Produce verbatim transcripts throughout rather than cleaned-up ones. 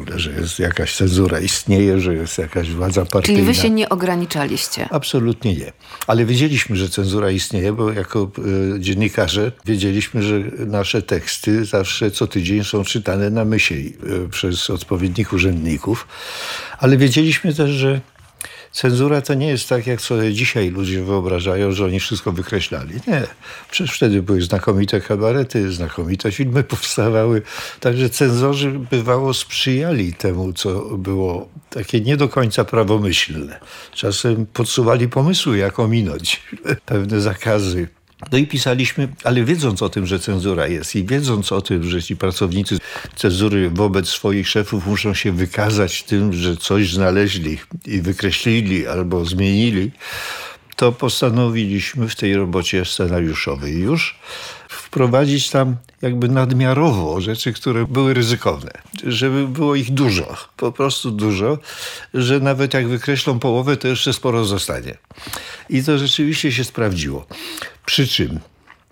ogóle, że jest jakaś cenzura, istnieje, że jest jakaś władza partyjna. Czyli wy się nie ograniczaliście? Absolutnie nie. Ale wiedzieliśmy, że cenzura istnieje, bo jako y, dziennikarze wiedzieliśmy, że nasze teksty zawsze co tydzień są czytane na myśli y, przez odpowiednich urzędników. Ale wiedzieliśmy też, że cenzura to nie jest tak, jak sobie dzisiaj ludzie wyobrażają, że oni wszystko wykreślali. Nie. Przecież wtedy były znakomite kabarety, znakomite filmy powstawały. Także cenzorzy bywało sprzyjali temu, co było takie nie do końca prawomyślne. Czasem podsuwali pomysły, jak ominąć pewne zakazy. No i pisaliśmy, ale wiedząc o tym, że cenzura jest i wiedząc o tym, że ci pracownicy cenzury wobec swoich szefów muszą się wykazać tym, że coś znaleźli i wykreślili albo zmienili, to postanowiliśmy w tej robocie scenariuszowej już wprowadzić tam jakby nadmiarowo rzeczy, które były ryzykowne. Żeby było ich dużo, po prostu dużo, że nawet jak wykreślą połowę, to jeszcze sporo zostanie. I to rzeczywiście się sprawdziło. Przy czym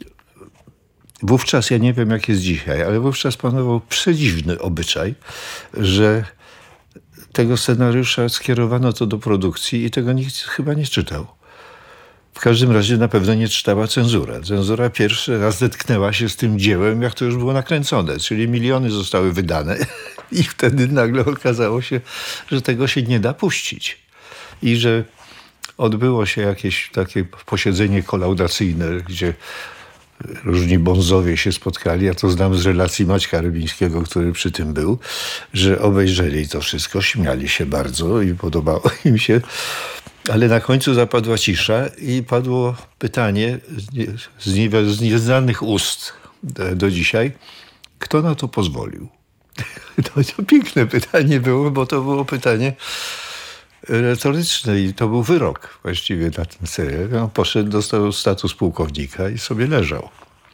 wówczas, ja nie wiem jak jest dzisiaj, ale wówczas panował przedziwny obyczaj, że tego scenariusza skierowano to do produkcji i tego nikt chyba nie czytał. W każdym razie na pewno nie czytała cenzura. Cenzura pierwszy raz zetknęła się z tym dziełem, jak to już było nakręcone, czyli miliony zostały wydane i wtedy nagle okazało się, że tego się nie da puścić. I że odbyło się jakieś takie posiedzenie kolaudacyjne, gdzie różni bonzowie się spotkali, ja to znam z relacji Maćka Rybińskiego, który przy tym był, że obejrzeli to wszystko, śmiali się bardzo i podobało im się. Ale na końcu zapadła cisza i padło pytanie z, nie, z nieznanych ust do dzisiaj, kto na to pozwolił? To, to piękne pytanie było, bo to było pytanie retoryczne i to był wyrok właściwie na ten serial. On poszedł, dostał status pułkownika i sobie leżał.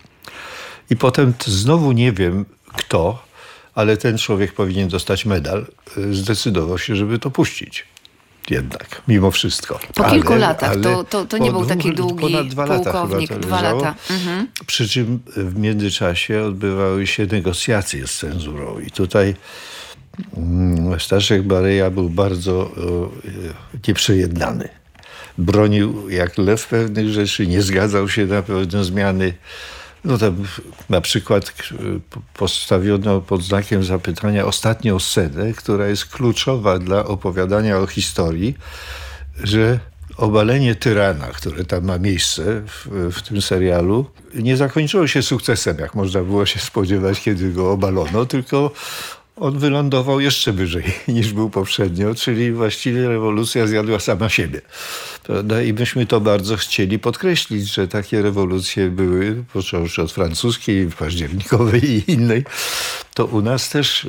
I potem znowu nie wiem kto, ale ten człowiek powinien dostać medal, zdecydował się, żeby to puścić. Jednak, mimo wszystko. Po ale, kilku latach, ale to, to, to nie był dwóch, taki długi ponad dwa pułkownik. Lata dwa lata. Mhm. Przy czym w międzyczasie odbywały się negocjacje z cenzurą. I tutaj mm, Staszek Bareja był bardzo o, nieprzejednany. Bronił jak lew pewnych rzeczy, nie zgadzał się na pewne zmiany. No tam na przykład postawiono pod znakiem zapytania ostatnią scenę, która jest kluczowa dla opowiadania o historii, że obalenie tyrana, które tam ma miejsce w, w tym serialu, nie zakończyło się sukcesem, jak można było się spodziewać, kiedy go obalono, tylko on wylądował jeszcze wyżej niż był poprzednio, czyli właściwie rewolucja zjadła sama siebie. Prawda? I myśmy to bardzo chcieli podkreślić, że takie rewolucje były, począwszy od francuskiej, październikowej i innej, to u nas też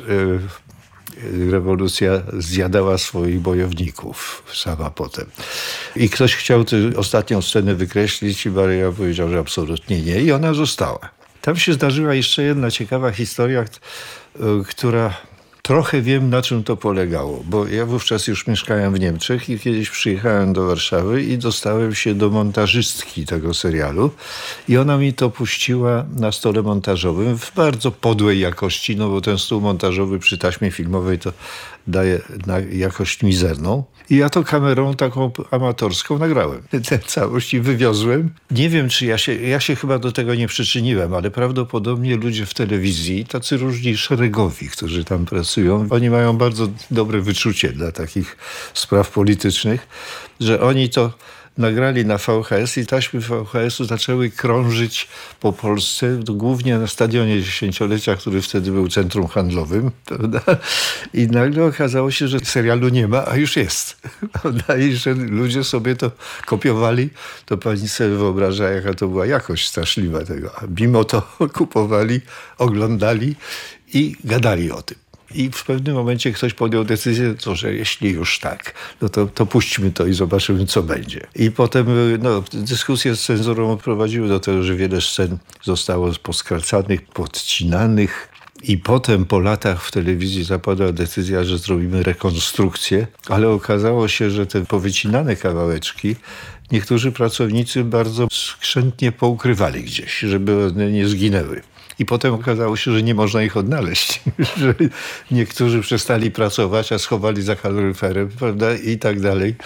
e, rewolucja zjadała swoich bojowników sama potem. I ktoś chciał tę ostatnią scenę wykreślić i Bareja powiedział, że absolutnie nie i ona została. Tam się zdarzyła jeszcze jedna ciekawa historia, która trochę wiem, na czym to polegało, bo ja wówczas już mieszkałem w Niemczech i kiedyś przyjechałem do Warszawy i dostałem się do montażystki tego serialu i ona mi to puściła na stole montażowym w bardzo podłej jakości, no bo ten stół montażowy przy taśmie filmowej to daje na jakość mizerną. I ja to kamerą taką amatorską nagrałem. Tę całość i wywiozłem. Nie wiem, czy ja się, ja się chyba do tego nie przyczyniłem, ale prawdopodobnie ludzie w telewizji, tacy różni szeregowi, którzy tam pracują, oni mają bardzo dobre wyczucie dla takich spraw politycznych, że oni to nagrali na V H S i taśmy V H S-u zaczęły krążyć po Polsce, głównie na stadionie dziesięciolecia, który wtedy był centrum handlowym. Prawda? I nagle okazało się, że serialu nie ma, a już jest. Prawda? I że ludzie sobie to kopiowali, to pani sobie wyobraża, jaka to była jakość straszliwa tego. A mimo to kupowali, oglądali i gadali o tym. I w pewnym momencie ktoś podjął decyzję, to, że jeśli już tak, no to, to puśćmy to i zobaczymy, co będzie. I potem no, dyskusje z cenzurą prowadziły do tego, że wiele scen zostało poskracanych, podcinanych. I potem po latach w telewizji zapadła decyzja, że zrobimy rekonstrukcję, ale okazało się, że te powycinane kawałeczki niektórzy pracownicy bardzo skrzętnie poukrywali gdzieś, żeby one nie zginęły. I potem okazało się, że nie można ich odnaleźć. Że niektórzy przestali pracować, a schowali za kaloryferem, prawda, i tak dalej.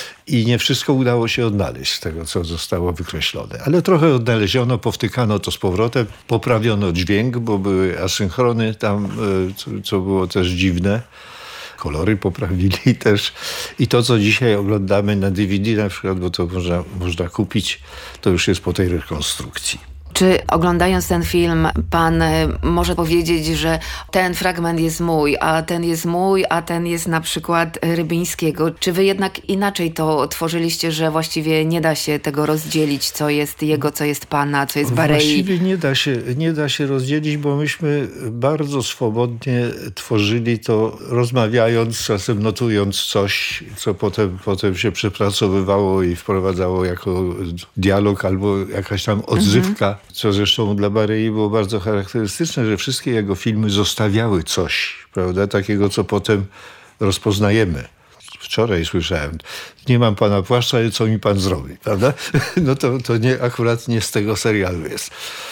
I nie wszystko udało się odnaleźć z tego, co zostało wykreślone. Ale trochę odnaleziono, powtykano to z powrotem, poprawiono dźwięk, bo były asynchrony tam, co, co było też dziwne. Kolory poprawili też. I to, co dzisiaj oglądamy na D V D na przykład, bo to można, można kupić, to już jest po tej rekonstrukcji. Czy oglądając ten film pan y, może powiedzieć, że ten fragment jest mój, a ten jest mój, a ten jest na przykład Rybińskiego? Czy wy jednak inaczej to tworzyliście, że właściwie nie da się tego rozdzielić, co jest jego, co jest pana, co jest Barei? Właściwie nie da się, nie da się rozdzielić, bo myśmy bardzo swobodnie tworzyli to, rozmawiając, czasem notując coś, co potem, potem się przepracowywało i wprowadzało jako dialog albo jakaś tam odzywka. Mhm. Co zresztą dla Barei było bardzo charakterystyczne, że wszystkie jego filmy zostawiały coś, prawda, takiego, co potem rozpoznajemy. Wczoraj słyszałem, nie mam pana płaszcza, ale co mi pan zrobi, prawda? No to, to nie, akurat nie z tego serialu jest.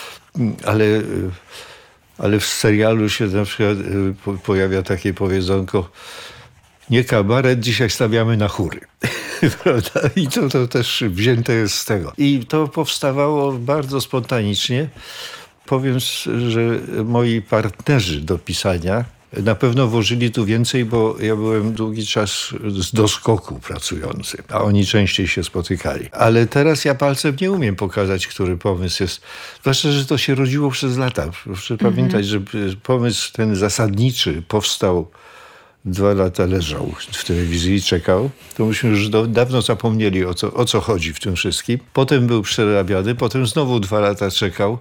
Ale, ale w serialu się na przykład pojawia takie powiedzonko, nie kabaret, dzisiaj stawiamy na chóry. Prawda? I to, to też wzięte jest z tego. I to powstawało bardzo spontanicznie. Powiem, że moi partnerzy do pisania na pewno włożyli tu więcej, bo ja byłem długi czas z doskoku pracujący, a oni częściej się spotykali. Ale teraz ja palcem nie umiem pokazać, który pomysł jest. Zwłaszcza, że to się rodziło przez lata. Proszę mm-hmm. pamiętać, że pomysł ten zasadniczy powstał Dwa lata leżał w telewizji i czekał. To myśmy już do, dawno zapomnieli, o co, o co chodzi w tym wszystkim. Potem był przerabiany, potem znowu dwa lata czekał.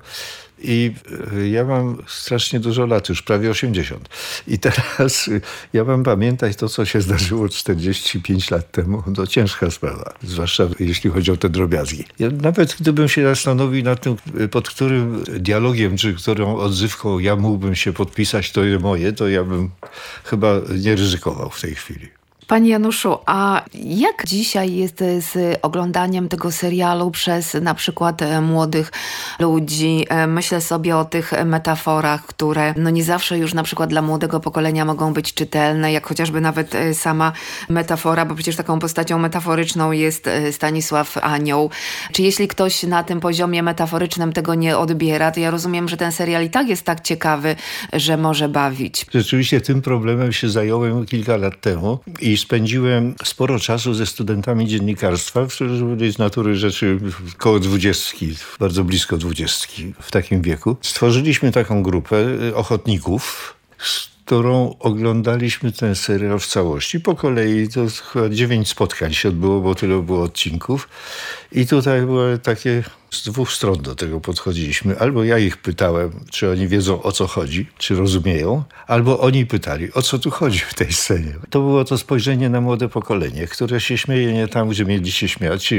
I ja mam strasznie dużo lat, już prawie osiemdziesiąt. I teraz ja mam pamiętać to, co się zdarzyło czterdzieści pięć lat temu. To ciężka sprawa, zwłaszcza jeśli chodzi o te drobiazgi. Ja nawet gdybym się zastanowił nad tym, pod którym dialogiem, czy którą odzywką ja mógłbym się podpisać, to jest moje, to ja bym chyba nie ryzykował w tej chwili. Panie Januszu, a jak dzisiaj jest z oglądaniem tego serialu przez na przykład młodych ludzi? Myślę sobie o tych metaforach, które no nie zawsze już na przykład dla młodego pokolenia mogą być czytelne, jak chociażby nawet sama metafora, bo przecież taką postacią metaforyczną jest Stanisław Anioł. Czy jeśli ktoś na tym poziomie metaforycznym tego nie odbiera, to ja rozumiem, że ten serial i tak jest tak ciekawy, że może bawić. Rzeczywiście tym problemem się zająłem kilka lat temu i spędziłem sporo czasu ze studentami dziennikarstwa, którzy byli z natury rzeczy koło dwudziestki, bardzo blisko dwudziestki w takim wieku. Stworzyliśmy taką grupę ochotników, z którą oglądaliśmy ten serial w całości. Po kolei to chyba dziewięć spotkań się odbyło, bo tyle było odcinków. I tutaj było takie, z dwóch stron do tego podchodziliśmy. Albo ja ich pytałem, czy oni wiedzą, o co chodzi, czy rozumieją, albo oni pytali, o co tu chodzi w tej scenie. To było to spojrzenie na młode pokolenie, które się śmieje nie tam, gdzie mieli się śmiać,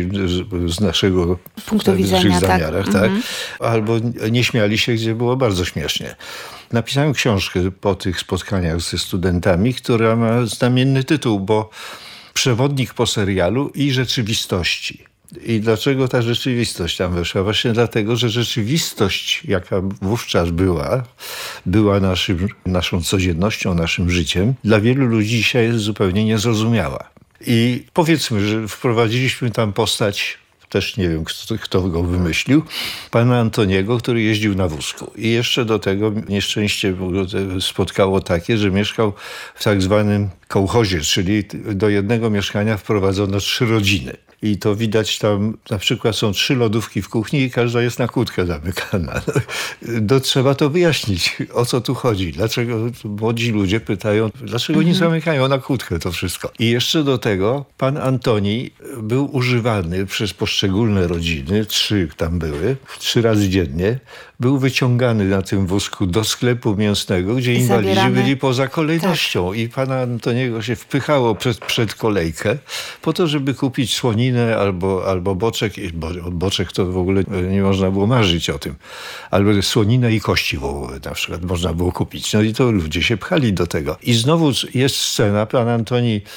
z naszego punktu widzenia, zamiarach, tak. tak? Mhm. Albo nie śmiali się, gdzie było bardzo śmiesznie. Napisałem książkę po tych spotkaniach ze studentami, która ma znamienny tytuł, bo Przewodnik po serialu i rzeczywistości. I dlaczego ta rzeczywistość tam weszła? Właśnie dlatego, że rzeczywistość, jaka wówczas była, była naszym, naszą codziennością, naszym życiem, dla wielu ludzi dzisiaj jest zupełnie niezrozumiała. I powiedzmy, że wprowadziliśmy tam postać, też nie wiem, kto, kto go wymyślił, pana Antoniego, który jeździł na wózku. I jeszcze do tego nieszczęście spotkało takie, że mieszkał w tak zwanym kołchozie, czyli do jednego mieszkania wprowadzono trzy rodziny. I to widać tam, na przykład są trzy lodówki w kuchni i każda jest na kłódkę zamykana. No, trzeba to wyjaśnić, o co tu chodzi. Dlaczego młodzi ludzie pytają, dlaczego mhm. nie zamykają na kłódkę to wszystko. I jeszcze do tego pan Antoni był używany przez poszczególne rodziny, trzy tam były, trzy razy dziennie. Był wyciągany na tym wózku do sklepu mięsnego, gdzie inwalidzi Zabieramy. byli poza kolejnością. Tak. I pana Antoniego się wpychało przed, przed kolejkę po to, żeby kupić słoninę albo, albo boczek. Bo, boczek to w ogóle nie można było marzyć o tym. Albo słoninę i kości wołowe na przykład można było kupić. No i to ludzie się pchali do tego. I znowu jest scena, pan Antoni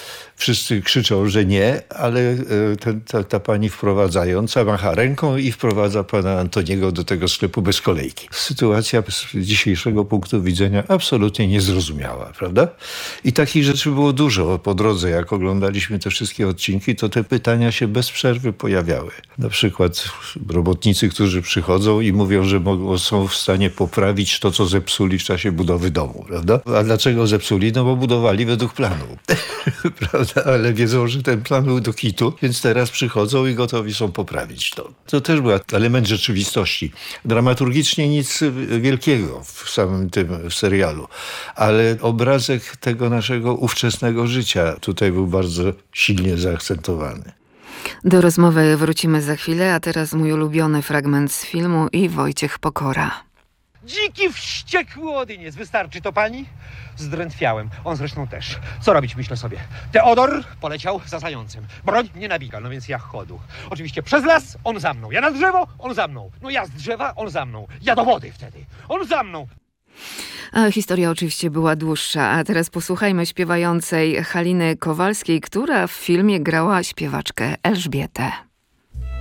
Wszyscy krzyczą, że nie, ale e, ten, ta, ta pani wprowadzająca macha ręką i wprowadza pana Antoniego do tego sklepu bez kolejki. Sytuacja z dzisiejszego punktu widzenia absolutnie niezrozumiała, prawda? I takich rzeczy było dużo po drodze. Jak oglądaliśmy te wszystkie odcinki, to te pytania się bez przerwy pojawiały. Na przykład robotnicy, którzy przychodzą i mówią, że mogą, są w stanie poprawić to, co zepsuli w czasie budowy domu, prawda? A dlaczego zepsuli? No bo budowali według planu, prawda? Ale wiedzą, że ten plan był do kitu, więc teraz przychodzą i gotowi są poprawić to. To też był element rzeczywistości. Dramaturgicznie nic wielkiego w samym tym serialu, ale obrazek tego naszego ówczesnego życia tutaj był bardzo silnie zaakcentowany. Do rozmowy wrócimy za chwilę, a teraz mój ulubiony fragment z filmu i Wojciech Pokora. Dziki, wściekły Odyniec. Wystarczy to pani? Zdrętwiałem. On zresztą też. Co robić, myślę sobie. Teodor poleciał za zającem. Broń nie nabiga, no więc ja chodu. Oczywiście przez las, on za mną. Ja na drzewo, on za mną. No ja z drzewa, on za mną. Ja do wody wtedy. On za mną. A historia oczywiście była dłuższa, a teraz posłuchajmy śpiewającej Haliny Kowalskiej, która w filmie grała śpiewaczkę Elżbietę.